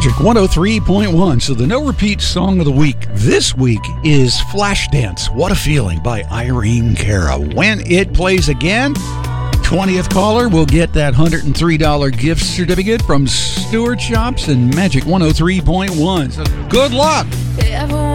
Magic 103.1. So the no repeat song of the week this week is Flashdance, What a Feeling by Irene Cara. When it plays again, 20th caller will get that $103 gift certificate from Stewart Shops and Magic 103.1. So good luck.